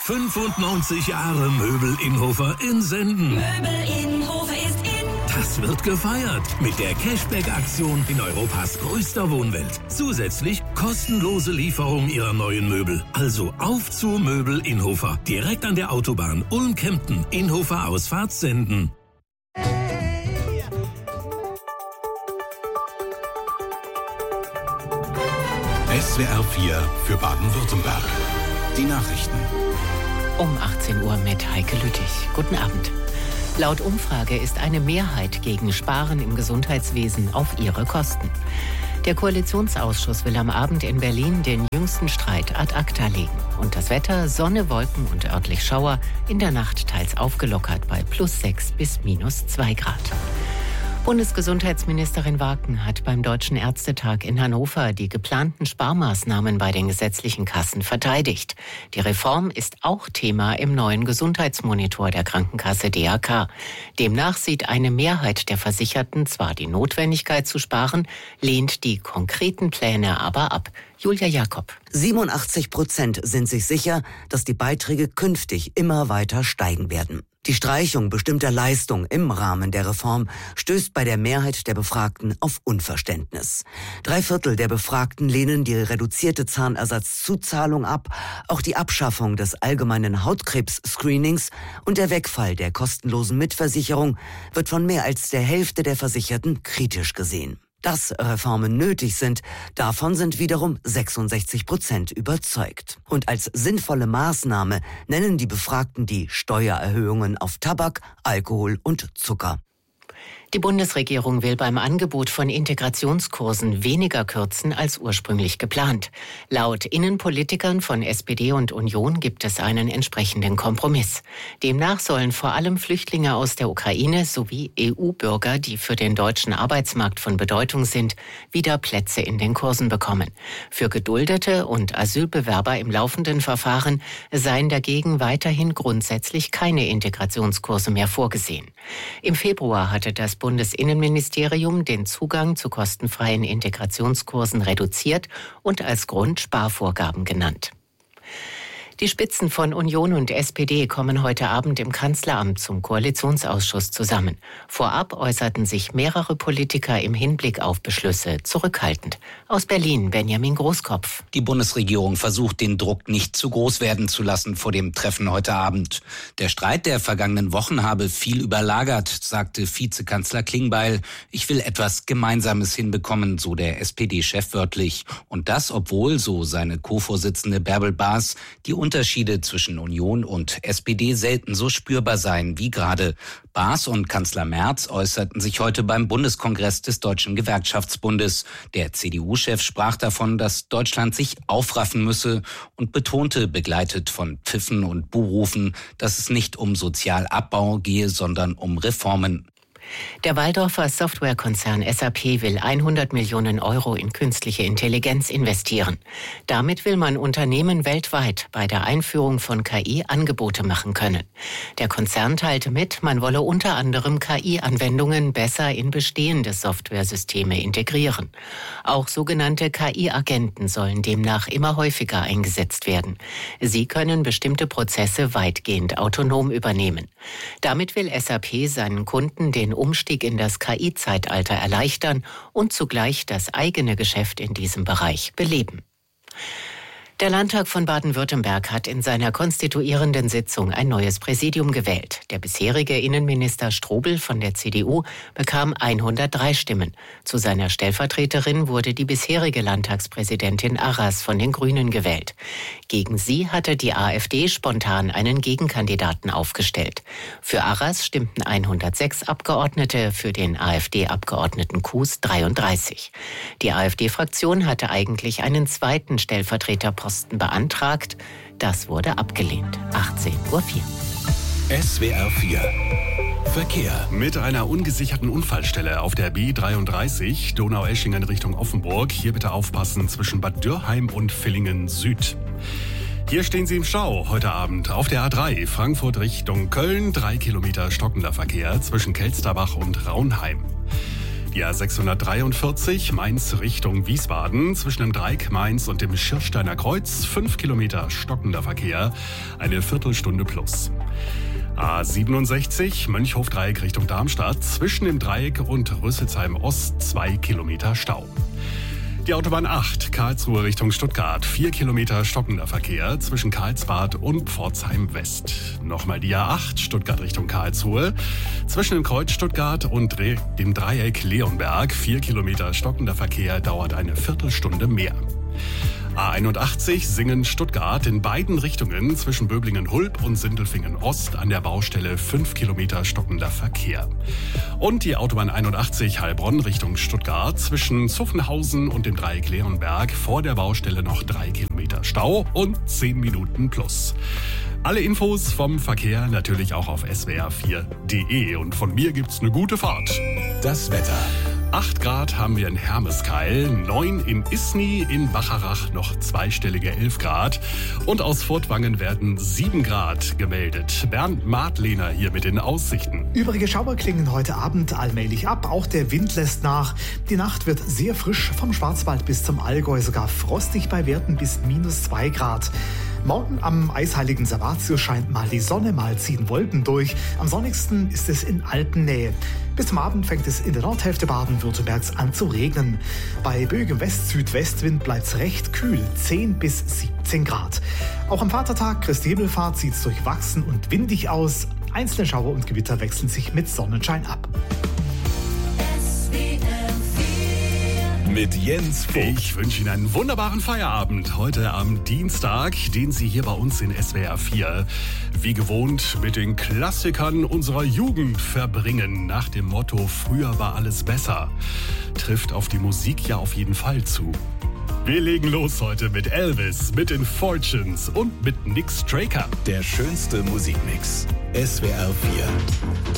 95 Jahre Möbel Innhofer in Senden. Möbel Innhofer ist in. Das wird gefeiert mit der Cashback-Aktion in Europas größter Wohnwelt. Zusätzlich kostenlose Lieferung Ihrer neuen Möbel. Also auf zu Möbel Innhofer. Direkt an der Autobahn Ulm-Kempten. Innhofer Ausfahrt Senden. SWR 4 für Baden-Württemberg. Die Nachrichten. Um 18 Uhr mit Heike Lüttich. Guten Abend. Laut Umfrage ist eine Mehrheit gegen Sparen im Gesundheitswesen auf ihre Kosten. Der Koalitionsausschuss will am Abend in Berlin den jüngsten Streit ad acta legen. Und das Wetter, Sonne, Wolken und örtlich Schauer, in der Nacht teils aufgelockert bei +6 bis -2 Grad. Bundesgesundheitsministerin Waken hat beim Deutschen Ärztetag in Hannover die geplanten Sparmaßnahmen bei den gesetzlichen Kassen verteidigt. Die Reform ist auch Thema im neuen Gesundheitsmonitor der Krankenkasse DAK. Demnach sieht eine Mehrheit der Versicherten zwar die Notwendigkeit zu sparen, lehnt die konkreten Pläne aber ab. Julia Jakob. 87% sind sich sicher, dass die Beiträge künftig immer weiter steigen werden. Die Streichung bestimmter Leistungen im Rahmen der Reform stößt bei der Mehrheit der Befragten auf Unverständnis. 3/4 der Befragten lehnen die reduzierte Zahnersatzzuzahlung ab. Auch die Abschaffung des allgemeinen Hautkrebs-Screenings und der Wegfall der kostenlosen Mitversicherung wird von mehr als der Hälfte der Versicherten kritisch gesehen. Dass Reformen nötig sind, davon sind wiederum 66% überzeugt. Und als sinnvolle Maßnahme nennen die Befragten die Steuererhöhungen auf Tabak, Alkohol und Zucker. Die Bundesregierung will beim Angebot von Integrationskursen weniger kürzen als ursprünglich geplant. Laut Innenpolitikern von SPD und Union gibt es einen entsprechenden Kompromiss. Demnach sollen vor allem Flüchtlinge aus der Ukraine sowie EU-Bürger, die für den deutschen Arbeitsmarkt von Bedeutung sind, wieder Plätze in den Kursen bekommen. Für Geduldete und Asylbewerber im laufenden Verfahren seien dagegen weiterhin grundsätzlich keine Integrationskurse mehr vorgesehen. Im Februar hatte das Bundesinnenministerium den Zugang zu kostenfreien Integrationskursen reduziert und als Grund Sparvorgaben genannt. Die Spitzen von Union und SPD kommen heute Abend im Kanzleramt zum Koalitionsausschuss zusammen. Vorab äußerten sich mehrere Politiker im Hinblick auf Beschlüsse zurückhaltend. Aus Berlin Benjamin Großkopf. Die Bundesregierung versucht, den Druck nicht zu groß werden zu lassen vor dem Treffen heute Abend. Der Streit der vergangenen Wochen habe viel überlagert, sagte Vizekanzler Klingbeil. Ich will etwas Gemeinsames hinbekommen, so der SPD-Chef wörtlich. Und das, obwohl, so seine Co-Vorsitzende Bärbel Baas, die Unterschiede zwischen Union und SPD selten so spürbar seien wie gerade. Baas und Kanzler Merz äußerten sich heute beim Bundeskongress des Deutschen Gewerkschaftsbundes. Der CDU-Chef sprach davon, dass Deutschland sich aufraffen müsse und betonte, begleitet von Pfiffen und Buhrufen, dass es nicht um Sozialabbau gehe, sondern um Reformen. Der Walldorfer Softwarekonzern SAP will 100 Millionen Euro in künstliche Intelligenz investieren. Damit will man Unternehmen weltweit bei der Einführung von KI Angebote machen können. Der Konzern teilte mit, man wolle unter anderem KI-Anwendungen besser in bestehende Softwaresysteme integrieren. Auch sogenannte KI-Agenten sollen demnach immer häufiger eingesetzt werden. Sie können bestimmte Prozesse weitgehend autonom übernehmen. Damit will SAP seinen Kunden den Umstieg in das KI-Zeitalter erleichtern und zugleich das eigene Geschäft in diesem Bereich beleben. Der Landtag von Baden-Württemberg hat in seiner konstituierenden Sitzung ein neues Präsidium gewählt. Der bisherige Innenminister Strobel von der CDU bekam 103 Stimmen. Zu seiner Stellvertreterin wurde die bisherige Landtagspräsidentin Arras von den Grünen gewählt. Gegen sie hatte die AfD spontan einen Gegenkandidaten aufgestellt. Für Arras stimmten 106 Abgeordnete, für den AfD-Abgeordneten Kuhs 33. Die AfD-Fraktion hatte eigentlich einen zweiten Stellvertreterposten beantragt. Das wurde abgelehnt. 18:04 Uhr. SWR 4 Verkehr. Mit einer ungesicherten Unfallstelle auf der B33 Donaueschingen Richtung Offenburg. Hier bitte aufpassen zwischen Bad Dürrheim und Villingen Süd. Hier stehen Sie im Stau heute Abend auf der A3 Frankfurt Richtung Köln. 3 Kilometer stockender Verkehr zwischen Kelsterbach und Raunheim. Die A643 Mainz Richtung Wiesbaden zwischen dem Dreieck Mainz und dem Schirsteiner Kreuz 5 Kilometer stockender Verkehr, eine Viertelstunde plus. A67 Mönchhof-Dreieck Richtung Darmstadt zwischen dem Dreieck und Rüsselsheim Ost 2 Kilometer Stau. Die Autobahn 8 Karlsruhe Richtung Stuttgart 4 Kilometer stockender Verkehr zwischen Karlsbad und Pforzheim West. Nochmal die A8 Stuttgart Richtung Karlsruhe zwischen dem Kreuz Stuttgart und dem Dreieck Leonberg 4 Kilometer stockender Verkehr, dauert eine Viertelstunde mehr. A81 Singen-Stuttgart in beiden Richtungen zwischen Böblingen-Hulb und Sindelfingen-Ost an der Baustelle 5 Kilometer stockender Verkehr. Und die Autobahn 81 Heilbronn Richtung Stuttgart zwischen Zuffenhausen und dem Dreieck Leonberg vor der Baustelle noch 3 Kilometer Stau und 10 Minuten plus. Alle Infos vom Verkehr natürlich auch auf swr4.de. Und von mir gibt's eine gute Fahrt. Das Wetter. 8 Grad haben wir in Hermeskeil, 9 in Isny, in Bacharach noch zweistellige 11 Grad und aus Furtwangen werden 7 Grad gemeldet. Bernd Madlener hier mit den Aussichten. Übrige Schauer klingen heute Abend allmählich ab, auch der Wind lässt nach. Die Nacht wird sehr frisch, vom Schwarzwald bis zum Allgäu sogar frostig bei Werten bis -2 Grad. Morgen am eisheiligen Sabatius scheint mal die Sonne, mal ziehen Wolken durch. Am sonnigsten ist es in Alpennähe. Bis zum Abend fängt es in der Nordhälfte Baden-Württembergs an zu regnen. Bei böigem West-Südwestwind bleibt es recht kühl, 10 bis 17 Grad. Auch am Vatertag, Christi Himmelfahrt, sieht es durchwachsen und windig aus. Einzelne Schauer und Gewitter wechseln sich mit Sonnenschein ab. Mit Jens Vogt. Ich wünsche Ihnen einen wunderbaren Feierabend heute am Dienstag, den Sie hier bei uns in SWR 4 wie gewohnt mit den Klassikern unserer Jugend verbringen. Nach dem Motto, früher war alles besser. Trifft auf die Musik ja auf jeden Fall zu. Wir legen los heute mit Elvis, mit den Fortunes und mit Nick Straker. Der schönste Musikmix. SWR 4.